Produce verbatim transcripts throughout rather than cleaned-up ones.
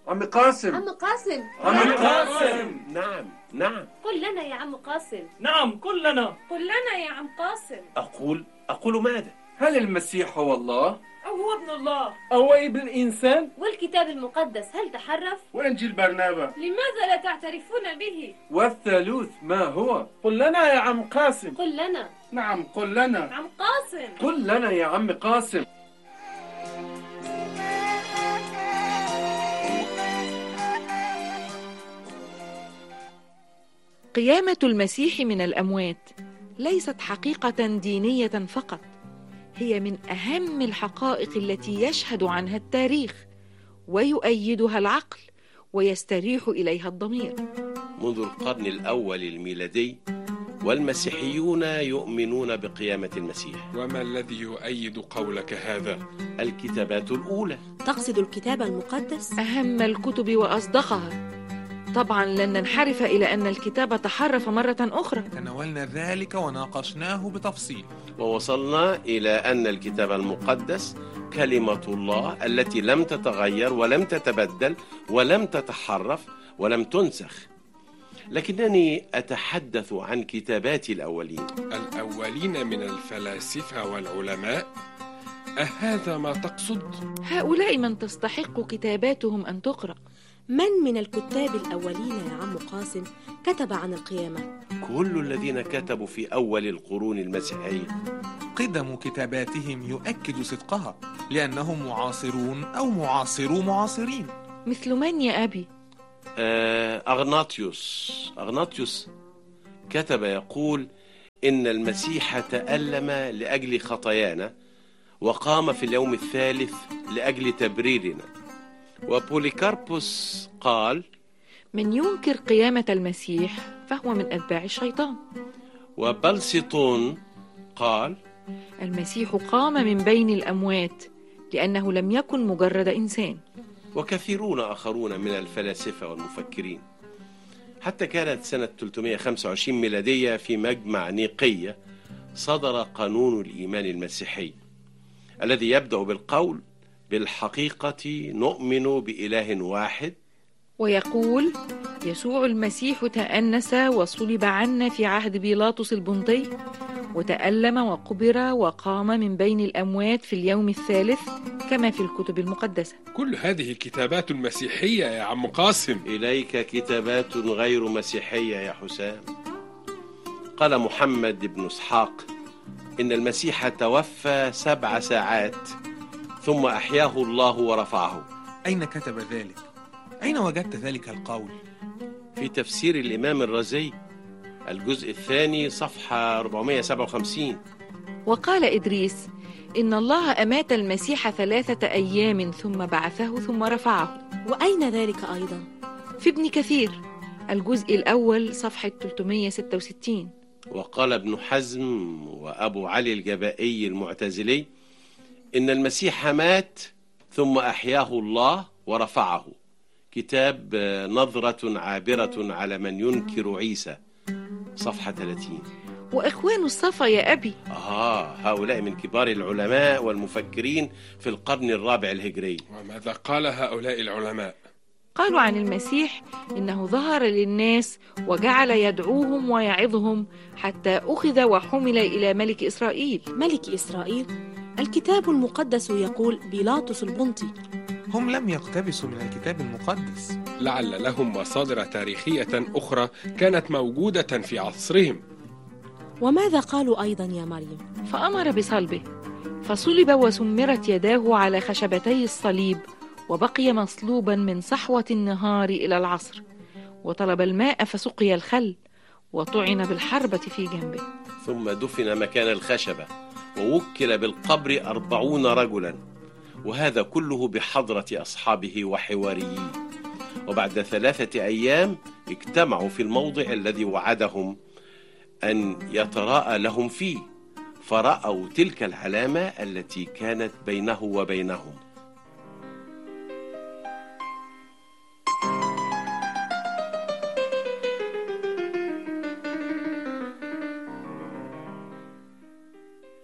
عم قاسم. عم قاسم. عم قاسم. نعم نعم. قل لنا يا عم قاسم. نعم قل لنا. قل لنا يا عم قاسم. أقول أقول ماذا؟ هل المسيح هو الله؟ أو هو ابن الله؟ أو ابن الإنسان؟ والكتاب المقدس هل تحرف؟ وإنجيل برنابا لماذا لا تعترفون به؟ والثالوث ما هو؟ قل لنا يا عم قاسم. قل لنا. نعم قل لنا. عم قاسم. قل لنا يا عم قاسم. قيامة المسيح من الأموات ليست حقيقة دينية فقط، هي من أهم الحقائق التي يشهد عنها التاريخ ويؤيدها العقل ويستريح إليها الضمير. منذ القرن الأول الميلادي والمسيحيون يؤمنون بقيامة المسيح. وما الذي يؤيد قولك هذا؟ الكتابات الأولى. تقصد الكتاب المقدس؟ أهم الكتب وأصدقها. طبعا لن ننحرف إلى أن الكتاب تحرف مرة أخرى. تناولنا ذلك وناقشناه بتفصيل، ووصلنا إلى أن الكتاب المقدس كلمة الله التي لم تتغير ولم تتبدل ولم تتحرف ولم تنسخ. لكنني أتحدث عن كتابات الأولين. الأولين من الفلاسفة والعلماء؟ أهذا ما تقصد؟ هؤلاء من تستحق كتاباتهم أن تقرأ. من من الكتاب الأولين يا عم قاسم كتب عن القيامة؟ كل الذين كتبوا في أول القرون المسيحية. قدم كتاباتهم يؤكد صدقها لأنهم معاصرون أو معاصرو معاصرين. مثل من يا أبي؟ أغناطيوس أغناطيوس كتب يقول إن المسيح تألم لأجل خطايانا وقام في اليوم الثالث لأجل تبريرنا. وبوليكاربوس قال من ينكر قيامة المسيح فهو من أتباع الشيطان. وبلسطون قال المسيح قام من بين الأموات لأنه لم يكن مجرد إنسان. وكثيرون آخرون من الفلاسفة والمفكرين. حتى كانت سنة ثلاثمائة وخمسة وعشرين ميلادية في مجمع نيقية صدر قانون الإيمان المسيحي الذي يبدأ بالقول بالحقيقة نؤمن بإله واحد، ويقول يسوع المسيح تأنس وصلب عنا في عهد بيلاطس البنطي وتألم وقبر وقام من بين الأموات في اليوم الثالث كما في الكتب المقدسة. كل هذه كتابات مسيحية يا عم قاسم. إليك كتابات غير مسيحية يا حسام. قال محمد بن إسحاق إن المسيح توفى سبع ساعات ثم أحياه الله ورفعه. أين كتب ذلك؟ أين وجدت ذلك القول؟ في تفسير الإمام الرازي الجزء الثاني صفحة أربعمائة وسبعة وخمسين. وقال إدريس إن الله أمات المسيح ثلاثة أيام ثم بعثه ثم رفعه. وأين ذلك أيضا؟ في ابن كثير الجزء الأول صفحة ثلاثمائة وستة وستين. وقال ابن حزم وأبو علي الجبائي المعتزلي إن المسيح مات ثم أحياه الله ورفعه. كتاب نظرة عابرة على من ينكر عيسى صفحة ثلاثين. وإخوان الصفا يا أبي؟ آه هؤلاء من كبار العلماء والمفكرين في القرن الرابع الهجري. وماذا قال هؤلاء العلماء؟ قالوا عن المسيح إنه ظهر للناس وجعل يدعوهم ويعظهم حتى أخذ وحمل إلى ملك إسرائيل. ملك إسرائيل؟ الكتاب المقدس يقول بيلاطس البنطي. هم لم يقتبسوا من الكتاب المقدس. لعل لهم مصادر تاريخية أخرى كانت موجودة في عصرهم. وماذا قالوا أيضا يا مريم؟ فأمر بصلبه فصلب وسمرت يداه على خشبتي الصليب وبقي مصلوبا من صحوة النهار إلى العصر، وطلب الماء فسقي الخل وطعن بالحربة في جنبه. ثم دفن مكان الخشبة ووكل بالقبر أربعون رجلا، وهذا كله بحضرة أصحابه وحواريه. وبعد ثلاثة أيام اجتمعوا في الموضع الذي وعدهم أن يتراءى لهم فيه، فرأوا تلك العلامة التي كانت بينه وبينهم.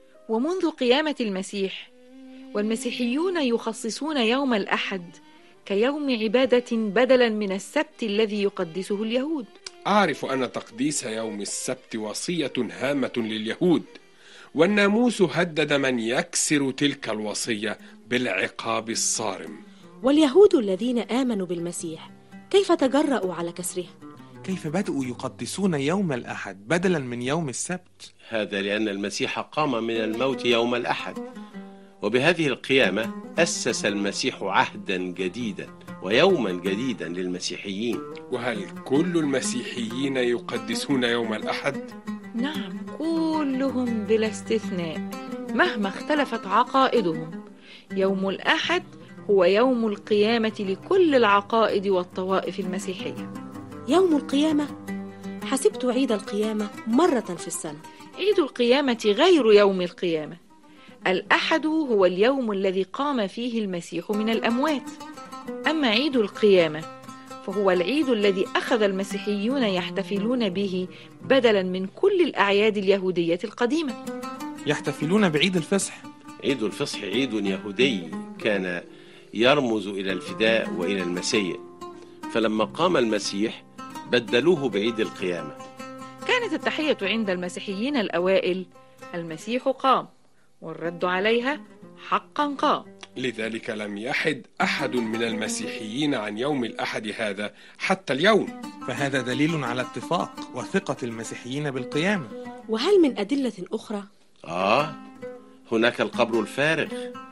ومنذ قيامة المسيح والمسيحيون يخصصون يوم الأحد كيوم عبادة بدلا من السبت الذي يقدسه اليهود. أعرف أن تقديس يوم السبت وصية هامة لليهود، والناموس هدد من يكسر تلك الوصية بالعقاب الصارم. واليهود الذين آمنوا بالمسيح كيف تجرأوا على كسرها؟ كيف بدأوا يقدسون يوم الأحد بدلا من يوم السبت؟ هذا لأن المسيح قام من الموت يوم الأحد، وبهذه القيامة أسس المسيح عهدا جديدا ويوما جديدا للمسيحيين. وهل كل المسيحيين يقدسون يوم الأحد؟ نعم، كلهم بلا استثناء مهما اختلفت عقائدهم. يوم الأحد هو يوم القيامة لكل العقائد والطوائف المسيحية. يوم القيامة؟ حسبت عيد القيامة مرة في السنة. عيد القيامة غير يوم القيامة. الأحد هو اليوم الذي قام فيه المسيح من الأموات، أما عيد القيامة فهو العيد الذي أخذ المسيحيون يحتفلون به بدلا من كل الأعياد اليهودية القديمة. يحتفلون بعيد الفصح. عيد الفصح عيد يهودي كان يرمز إلى الفداء وإلى المسيح، فلما قام المسيح بدلوه بعيد القيامة. كانت التحية عند المسيحيين الأوائل المسيح قام، والرد عليها حقا قام. لذلك لم يحد أحد من المسيحيين عن يوم الأحد هذا حتى اليوم. فهذا دليل على اتفاق وثقة المسيحيين بالقيامة. وهل من أدلة أخرى؟ آه هناك القبر الفارغ،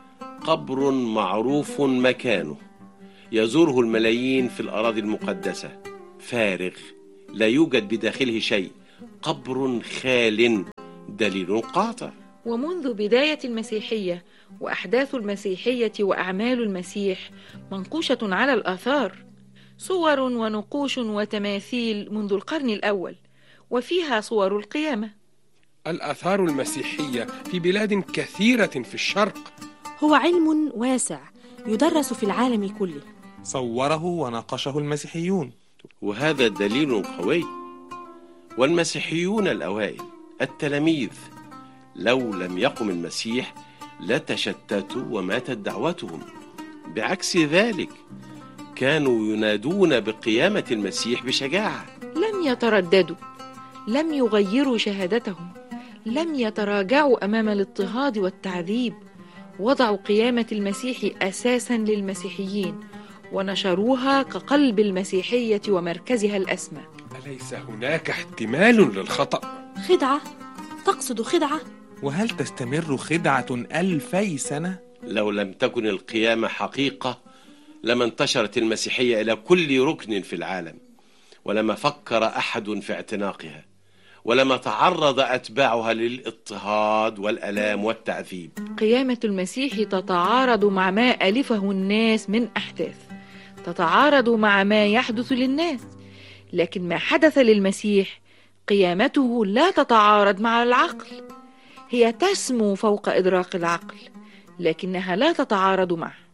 قبر معروف مكانه يزوره الملايين في الأراضي المقدسة، فارغ لا يوجد بداخله شيء، قبر خال، دليل قاطع. ومنذ بداية المسيحية وأحداث المسيحية وأعمال المسيح منقوشة على الآثار، صور ونقوش وتماثيل منذ القرن الأول، وفيها صور القيامة. الآثار المسيحية في بلاد كثيرة في الشرق. هو علم واسع يدرس في العالم كله. صوره وناقشه المسيحيون، وهذا دليل قوي. والمسيحيون الأوائل التلاميذ لو لم يقم المسيح لتشتتوا وماتت دعوتهم، بعكس ذلك كانوا ينادون بقيامة المسيح بشجاعة. لم يترددوا، لم يغيروا شهادتهم، لم يتراجعوا أمام الاضطهاد والتعذيب، وضعوا قيامة المسيح أساسا للمسيحيين ونشروها كقلب المسيحية ومركزها الأسمى. أليس هناك احتمال للخطأ؟ خدعة؟ تقصد خدعة؟ وهل تستمر خدعة ألفي سنة؟ لو لم تكن القيامة حقيقة لما انتشرت المسيحية إلى كل ركن في العالم، ولما فكر أحد في اعتناقها، ولما تعرض أتباعها للاضطهاد والألام والتعذيب. قيامة المسيح تتعارض مع ما ألفه الناس من أحداث، تتعارض مع ما يحدث للناس، لكن ما حدث للمسيح قيامته لا تتعارض مع العقل، هي تسمو فوق إدراك العقل، لكنها لا تتعارض معه.